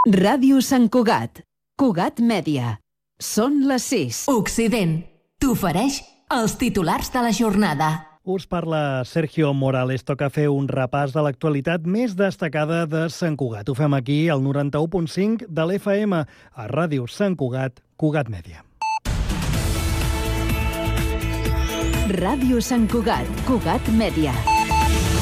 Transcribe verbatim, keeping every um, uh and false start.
Ràdio Sant Cugat, Cugat Mèdia. Són les sis. Occident t'ofereix els titulars de la jornada. Us parla Sergio Morales. Toca fer un repàs de l'actualitat més destacada de Sant Cugat. Ho fem aquí al noranta-u punt cinc de l'F M, a Ràdio Sant Cugat, Cugat Mèdia. Ràdio Sant Cugat, Cugat Mèdia.